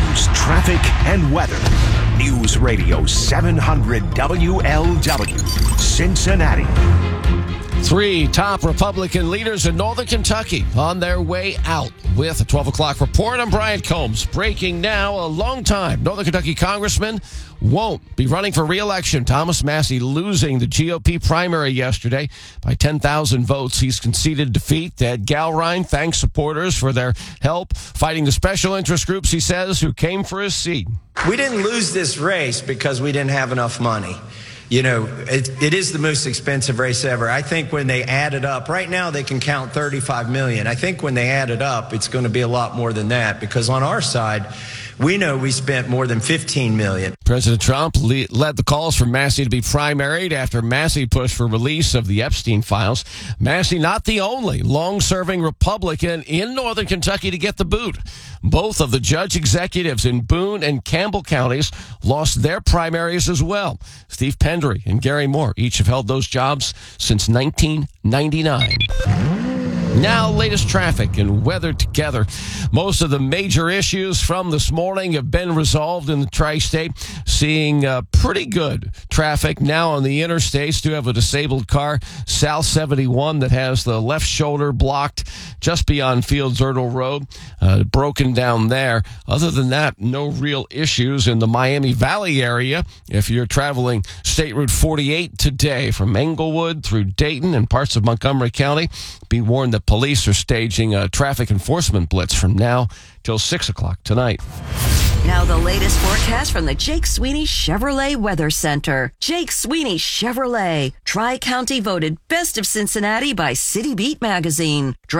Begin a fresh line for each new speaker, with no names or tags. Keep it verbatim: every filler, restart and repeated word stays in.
news, traffic, and weather. News Radio seven hundred W L W, Cincinnati.
Three top Republican leaders in Northern Kentucky on their way out. With a twelve o'clock report, I'm Brian Combs. Breaking now, a longtime Northern Kentucky congressman won't be running for re-election. Thomas Massie losing the G O P primary yesterday by ten thousand votes. He's conceded defeat. Ed Galrine thanks supporters for their help fighting the special interest groups, he says, who came for his seat.
We didn't lose this race because we didn't have enough money. You know, it, it is the most expensive race ever. I think when they add it up, right now they can count thirty-five million. I think when they add it up, it's going to be a lot more than that, because on our side, we know we spent more than fifteen million.
President Trump le- led the calls for Massie to be primaried after Massie pushed for release of the Epstein files. Massie not the only long-serving Republican in Northern Kentucky to get the boot. Both of the judge executives in Boone and Campbell counties lost their primaries as well. Steve Pendry and Gary Moore each have held those jobs since nineteen ninety-nine. Now, latest traffic and weather together. Most of the major issues from this morning have been resolved in the tri-state. Seeing uh, pretty good traffic now on the interstates. Do have a disabled car, South seventy-one, that has the left shoulder blocked just beyond Fields Erdel Road, uh, broken down there. Other than that, no real issues in the Miami Valley area. If you're traveling State Route forty-eight today from Englewood through Dayton and parts of Montgomery County, be warned that police are staging a traffic enforcement blitz from now till six o'clock tonight.
Now the latest forecast from the Jake Sweeney Chevrolet Weather Center. Jake Sweeney Chevrolet, Tri-County voted Best of Cincinnati by City Beat magazine.